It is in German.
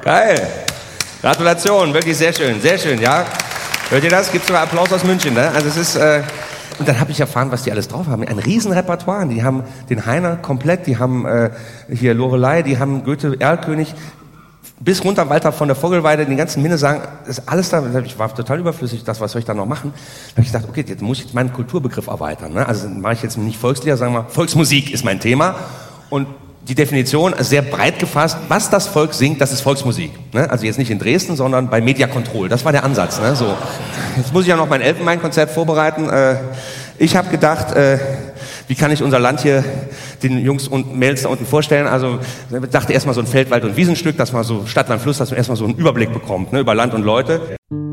Geil. Gratulation, wirklich sehr schön, ja. Hört ihr das? Gibt sogar Applaus aus München, ne? Also es ist, und dann habe ich erfahren, was die alles drauf haben. Ein Riesenrepertoire. Die haben den Heiner komplett, die haben hier Loreley, die haben Goethe, Erlkönig, bis runter Walter von der Vogelweide, die ganzen Minnesangen, ist alles da. Ich war total überflüssig, was soll ich da noch machen? Da habe ich gedacht, okay, jetzt muss ich meinen Kulturbegriff erweitern. Ne? Also mache ich jetzt nicht Volkslieder, sagen wir, Volksmusik ist mein Thema. Und die Definition ist sehr breit gefasst, was das Volk singt, das ist Volksmusik. Ne? Also jetzt nicht in Dresden, sondern bei Media Control. Das war der Ansatz. Ne? So. Jetzt muss ich ja noch mein Elfenbein-Konzert vorbereiten. Ich habe gedacht, wie kann ich unser Land hier den Jungs und Mädels da unten vorstellen? Also ich dachte erstmal so ein Feld-, Wald- und Wiesenstück, dass man so Stadt, Land, Fluss, dass man erstmal so einen Überblick bekommt, ne, über Land und Leute.